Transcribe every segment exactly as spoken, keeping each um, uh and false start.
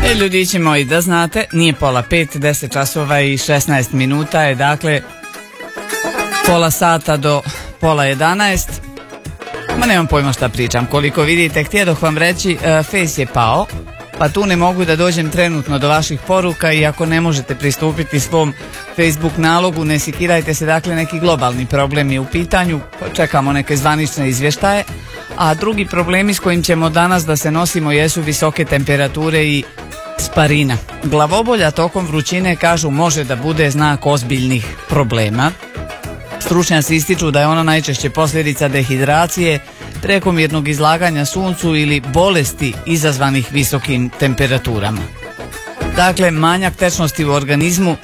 E, ljudići moji, da znate, nije pola pet, deset časova i šesnaest minuta je, dakle, pola sata do pola jedanaest. Ma nemam pojma šta pričam. Koliko vidite, htjedoh vam reći, uh, Face je pao, pa tu ne mogu da dođem trenutno do vaših poruka i ako ne možete pristupiti svom Facebook nalogu, ne sikirajte se, dakle, neki globalni problem je u pitanju, čekamo neke zvanične izvještaje, a drugi problemi s kojim ćemo danas da se nosimo jesu visoke temperature i sparina. Glavobolja tokom vrućine, kažu, može da bude znak ozbiljnih problema. Stručnjaci ističu da je ona najčešće posljedica dehidracije, prekomjernog izlaganja suncu ili bolesti izazvanih visokim temperaturama. Dakle, manjak tečnosti u organizmu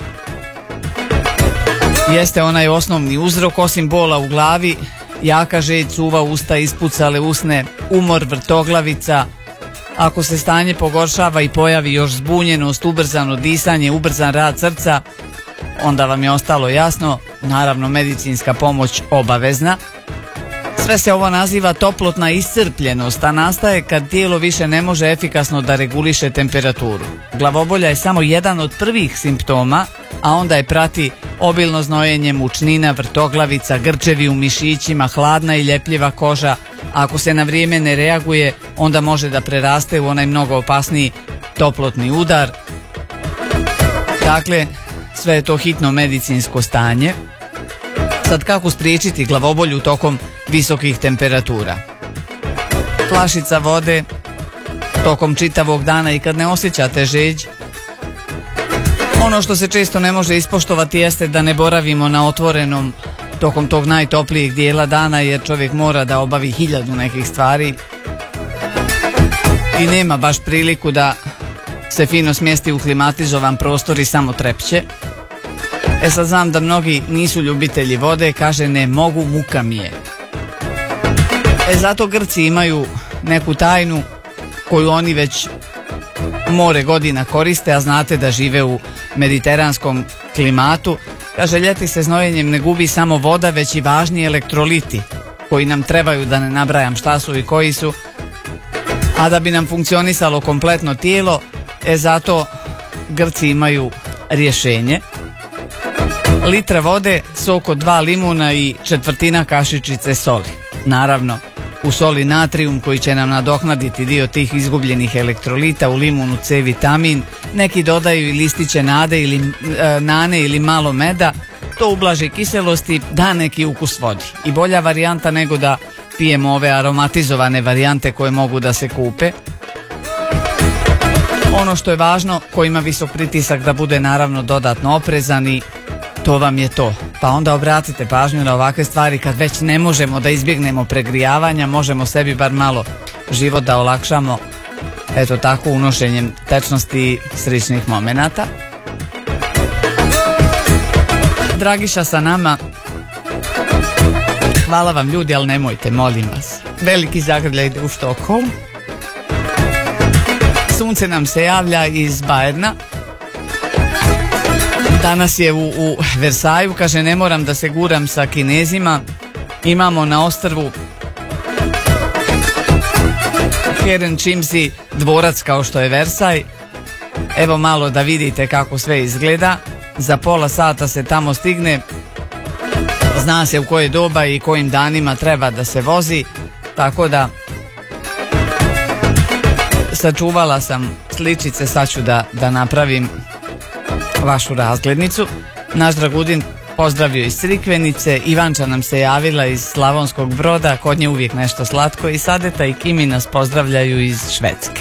jeste onaj osnovni uzrok. Osim bola u glavi, jaka žeđ, suva usta, ispucale usne, umor, vrtoglavica. Ako se stanje pogoršava i pojavi još zbunjenost, ubrzano disanje, ubrzan rad srca, onda vam je ostalo jasno, naravno medicinska pomoć obavezna. Sve se ovo naziva toplotna iscrpljenost, a nastaje kad tijelo više ne može efikasno da reguliše temperaturu. Glavobolja je samo jedan od prvih simptoma, a onda je prati obilno znojenje, mučnina, vrtoglavica, grčevi u mišićima, hladna i ljepljiva koža. A ako se na vrijeme ne reaguje, onda može da preraste u onaj mnogo opasniji toplotni udar. Dakle, sve je to hitno medicinsko stanje. Sad, kako spriječiti glavobolju tokom visokih temperatura? Flašica vode tokom čitavog dana i kad ne osjećate žeđ. Ono što se često ne može ispoštovati jeste da ne boravimo na otvorenom tokom tog najtoplijeg dijela dana, jer čovjek mora da obavi hiljadu nekih stvari i nema baš priliku da se fino smjesti u klimatizovan prostor i samo trepće. E sad, znam da mnogi nisu ljubitelji vode, kaže ne mogu, muka mi je. E zato Grci imaju neku tajnu koju oni već more godina koriste, a znate da žive u mediteranskom klimatu. Kaže, ljeti se znojenjem ne gubi samo voda, već i važni elektroliti koji nam trebaju, da ne nabrajam šta su i koji su, a da bi nam funkcionisalo kompletno tijelo. E zato Grci imaju rješenje. Litra vode, sok od dva limuna i četvrtina kašičice soli. Naravno, u soli natrijum koji će nam nadoknaditi dio tih izgubljenih elektrolita, u limunu C vitamin, neki dodaju i listiće nade ili, e, nane ili malo meda, to ublaži kiselosti, da neki ukus vodi. I bolja varijanta nego da pijemo ove aromatizovane varijante koje mogu da se kupe. Ono što je važno, ko ima visok pritisak, da bude naravno dodatno oprezan i to vam je to. Pa onda obratite pažnju na ovakve stvari kad već ne možemo da izbjegnemo pregrijavanja, možemo sebi bar malo život da olakšamo, eto tako, unošenjem tečnosti i sličnih momenata. Dragiša sa nama. Hvala vam, ljudi, ali nemojte, molim vas. Veliki zagrljaj ide u Štokholm. Sunce nam se javlja iz Bajerna. Danas je u, u Versaju, kaže, ne moram da se guram sa Kinezima. Imamo na ostrvu Herrenchiemsee dvorac kao što je Versaj. Evo malo da vidite kako sve izgleda. Za pola sata se tamo stigne. Zna se u koje doba i kojim danima treba da se vozi, tako da sačuvala sam sličice, sad ću da, da napravim vašu razglednicu. Naš Dragudin pozdravio iz Crikvenice, Ivanča nam se javila iz Slavonskog Broda, kod nje uvijek nešto slatko, i Sadeta i Kimi nas pozdravljaju iz Švedske.